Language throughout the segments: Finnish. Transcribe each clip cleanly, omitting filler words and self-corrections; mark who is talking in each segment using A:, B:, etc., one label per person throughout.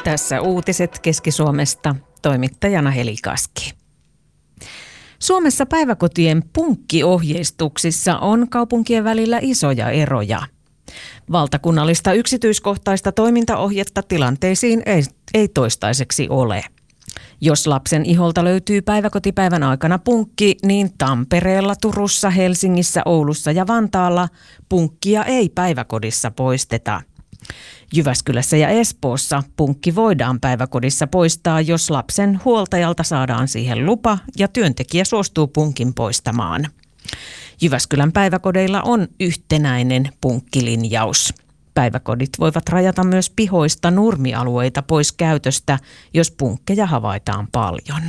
A: Tässä uutiset Keski-Suomesta, toimittajana Heli Kaski. Suomessa päiväkotien punkkiohjeistuksissa on kaupunkien välillä isoja eroja. Valtakunnallista yksityiskohtaista toimintaohjetta tilanteisiin ei toistaiseksi ole. Jos lapsen iholta löytyy päiväkotipäivän aikana punkki, niin Tampereella, Turussa, Helsingissä, Oulussa ja Vantaalla punkkia ei päiväkodissa poisteta. Jyväskylässä ja Espoossa punkki voidaan päiväkodissa poistaa, jos lapsen huoltajalta saadaan siihen lupa ja työntekijä suostuu punkin poistamaan. Jyväskylän päiväkodeilla on yhtenäinen punkkilinjaus. Päiväkodit voivat rajata myös pihoista nurmialueita pois käytöstä, jos punkkeja havaitaan paljon.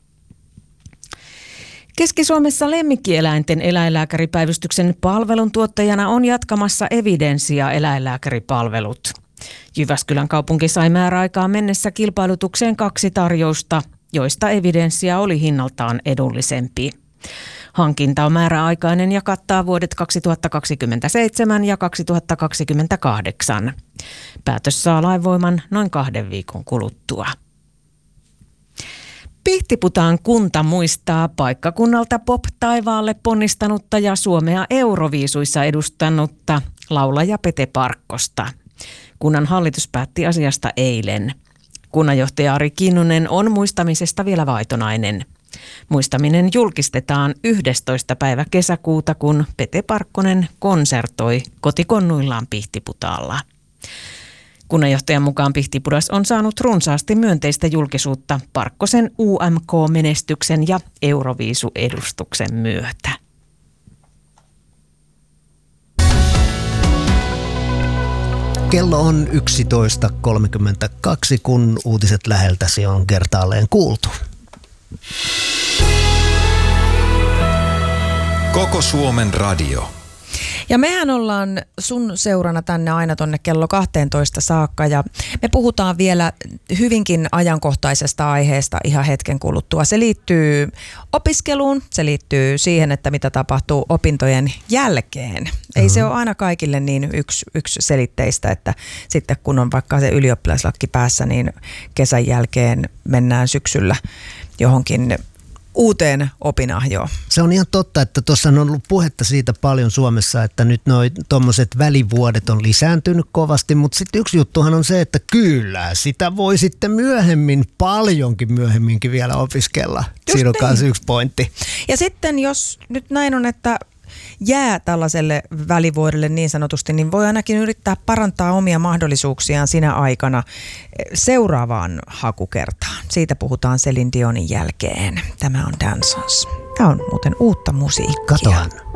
A: Keski-Suomessa lemmikkieläinten eläinlääkäripäivystyksen palveluntuottajana on jatkamassa Evidensia eläinlääkäripalvelut. Jyväskylän kaupunki sai määräaikaan mennessä kilpailutukseen 2 tarjousta, joista Evidensia oli hinnaltaan edullisempi. Hankinta on määräaikainen ja kattaa vuodet 2027 ja 2028. Päätös saa lainvoiman noin 2 viikon kuluttua. Pihtiputaan kunta muistaa paikkakunnalta pop-taivaalle ponnistanutta ja Suomea Euroviisuissa edustanutta laulaja Pete Parkkosta. Kunnan hallitus päätti asiasta eilen. Kunnanjohtaja Ari Kinnunen on muistamisesta vielä vaitonainen. Muistaminen julkistetaan 11. päivä kesäkuuta, kun Pete Parkkonen konsertoi kotikonnuillaan Pihtiputaalla. Kunnanjohtajan mukaan Pihtipudas on saanut runsaasti myönteistä julkisuutta Parkkosen UMK-menestyksen ja Euroviisu-edustuksen myötä.
B: Kello on 11.32, kun uutiset läheltäsi on kertaalleen kuultu.
C: Koko Suomen radio.
D: Ja mehän ollaan sun seurana tänne aina tonne kello 12 saakka ja me puhutaan vielä hyvinkin ajankohtaisesta aiheesta ihan hetken kuluttua. Se liittyy opiskeluun, se liittyy siihen, että mitä tapahtuu opintojen jälkeen. Ei se ole aina kaikille niin yksi selitteistä, että sitten kun on vaikka se ylioppilaslakki päässä, niin kesän jälkeen mennään syksyllä johonkin uuteen opinahjoon.
B: Se on ihan totta, että tuossa on ollut puhetta siitä paljon Suomessa, että nyt noi tommoset välivuodet on lisääntynyt kovasti, mutta sitten yksi juttuhan on se, että kyllä sitä voi sitten myöhemmin, paljonkin myöhemminkin vielä opiskella. Siinä on myös yksi pointti.
D: Ja sitten jos nyt näin on, että jää tällaiselle välivuodelle niin sanotusti, niin voi ainakin yrittää parantaa omia mahdollisuuksiaan sinä aikana seuraavaan hakukertaan. Siitä puhutaan Celine Dionin jälkeen. Tämä on Dansons. Tämä on muuten uutta musiikkia.
B: Katohan.